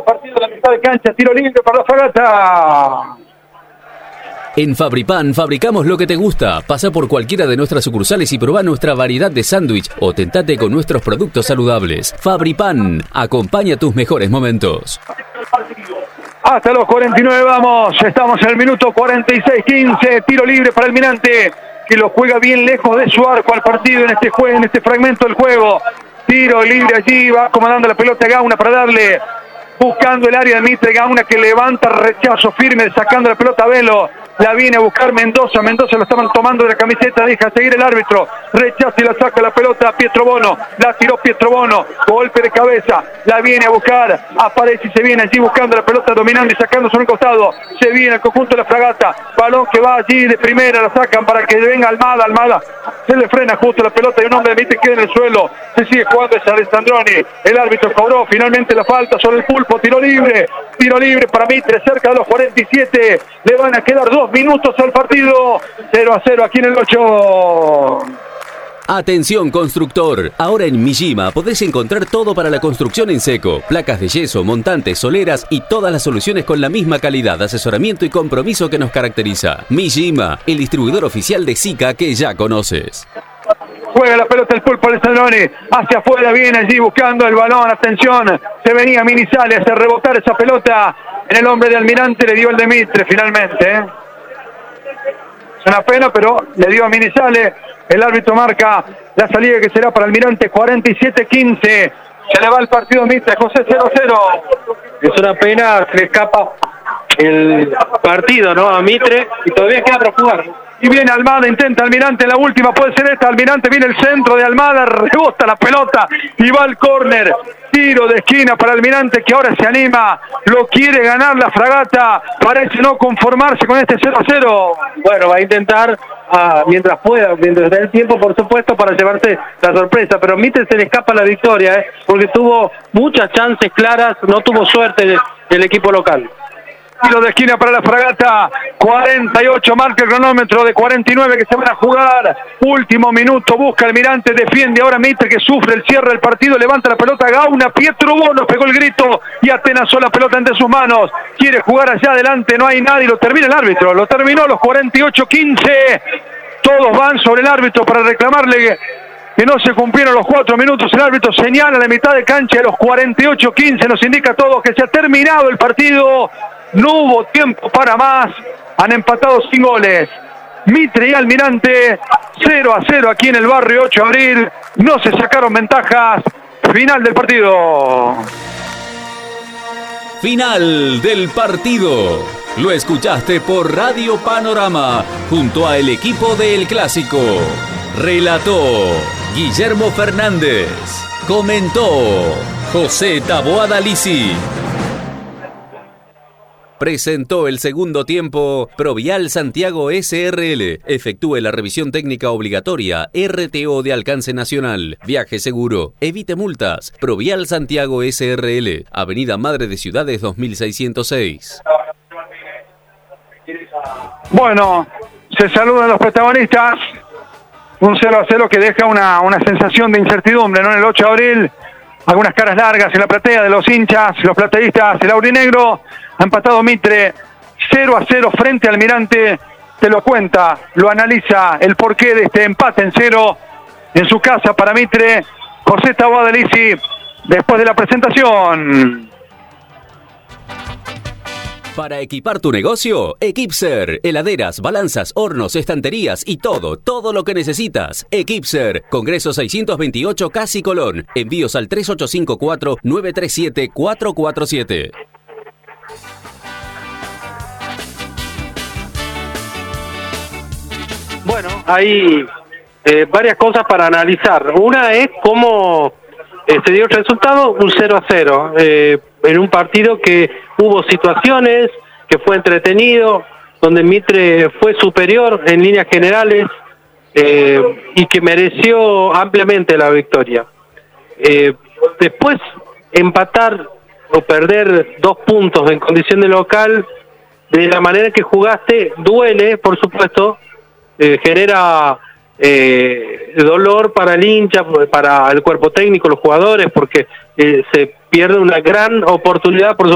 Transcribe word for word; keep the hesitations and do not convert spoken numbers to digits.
partido de la mitad de cancha, tiro libre para la Fragata. En Fabripan fabricamos lo que te gusta. Pasa por cualquiera de nuestras sucursales y probá nuestra variedad de sándwich o tentate con nuestros productos saludables. Fabripan, acompaña tus mejores momentos. Hasta los cuarenta y nueve vamos, estamos en el minuto cuarenta y seis quince, tiro libre para Almirante, que lo juega bien lejos de su arco al partido en este juego, en este fragmento del juego. Tiro libre allí, va comandando la pelota Gauna para darle, buscando el área de Mitre. Gauna que levanta rechazo firme, sacando la pelota a Velo. La viene a buscar Mendoza, Mendoza lo estaban tomando de la camiseta, deja seguir el árbitro, rechaza y la saca la pelota a Pietro Bono, la tiró Pietro Bono, golpe de cabeza, la viene a buscar, aparece y se viene allí buscando la pelota, dominando y sacando sobre un costado, se viene el conjunto de la Fragata, balón que va allí de primera, la sacan para que venga Almada, Almada, se le frena justo la pelota y un hombre de Mitre queda en el suelo, se sigue jugando es Alessandroni, el árbitro cobró finalmente la falta sobre el Pulpo, tiro libre, tiro libre para Mitre, cerca de los cuarenta y siete, le van a quedar dos minutos al partido, cero a cero aquí en el ocho. Atención constructor, ahora en Mijima podés encontrar todo para la construcción en seco, placas de yeso, montantes, soleras y todas las soluciones con la misma calidad, asesoramiento y compromiso que nos caracteriza. Mijima, el distribuidor oficial de Sika que ya conoces. Juega la pelota el Pulpo Alessandroni, hacia afuera viene allí buscando el balón, atención, se venía Minizale a hacer rebotar esa pelota en el hombre de Almirante, le dio el de Mitre finalmente, ¿eh? Es una pena, pero le dio a Minizale. El árbitro marca la salida que será para Almirante, cuarenta y siete quince. Se le va el partido a Mitre, José, cero a cero. Es una pena, se le escapa el partido, ¿no? A Mitre, y todavía queda por jugar. Y viene Almada, intenta Almirante, la última puede ser esta. Almirante viene el centro de Almada, rebota la pelota y va al córner. Tiro de esquina para Almirante, que ahora se anima, lo quiere ganar la Fragata, parece no conformarse con este cero a cero. Bueno, va a intentar uh, mientras pueda, mientras dé el tiempo, por supuesto, para llevarse la sorpresa, pero Mitre se le escapa la victoria, ¿eh? Porque tuvo muchas chances claras, no tuvo suerte del, del equipo local. Tiro de esquina para la Fragata, cuarenta y ocho marca el cronómetro de cuarenta y nueve que se van a jugar, último minuto, busca Almirante, defiende ahora Mitre que sufre el cierre del partido, levanta la pelota Gauna, Pietro Bono pegó el grito y atenazó la pelota entre sus manos, quiere jugar allá adelante, no hay nadie, lo termina el árbitro, lo terminó los cuarenta y ocho quince, todos van sobre el árbitro para reclamarle que no se cumplieron los cuatro minutos, el árbitro señala la mitad de cancha de los cuarenta y ocho quince, nos indica a todos que se ha terminado el partido. No hubo tiempo para más, han empatado sin goles. Mitre y Almirante, cero a cero aquí en el barrio ocho de abril, no se sacaron ventajas, final del partido. Final del partido. Lo escuchaste por Radio Panorama, junto a el equipo del Clásico. Relató Guillermo Fernández. Comentó José Taboada Lisi. Presentó el segundo tiempo Provial Santiago S R L. Efectúe la revisión técnica obligatoria. R T O de alcance nacional. Viaje seguro. Evite multas. Provial Santiago S R L. Avenida Madre de Ciudades dos mil seiscientos seis. Bueno, se saludan los protagonistas. Un cero a cero que deja una, una sensación de incertidumbre, ¿no? En el ocho de abril, algunas caras largas en la platea de los hinchas, los plateístas, el aurinegro. Ha empatado Mitre, cero a cero frente al Almirante, te lo cuenta, lo analiza el porqué de este empate en cero en su casa para Mitre, José Taboada Lisi, después de la presentación. Para equipar tu negocio, Equipser, heladeras, balanzas, hornos, estanterías y todo, todo lo que necesitas. Equipser, Congreso seiscientos veintiocho Casi Colón. Envíos al tres ocho cinco cuatro, nueve tres siete, cuatro cuatro siete. Bueno, hay eh, varias cosas para analizar. Una es cómo eh, se dio el resultado, un cero a cero, eh, en un partido que hubo situaciones, que fue entretenido, donde Mitre fue superior en líneas generales eh, y que mereció ampliamente la victoria. Eh, después, empatar o perder dos puntos en condición de local, de la manera que jugaste, duele, por supuesto, eh, genera eh, dolor para el hincha, para el cuerpo técnico, los jugadores, porque eh, se pierde una gran oportunidad, por supuesto,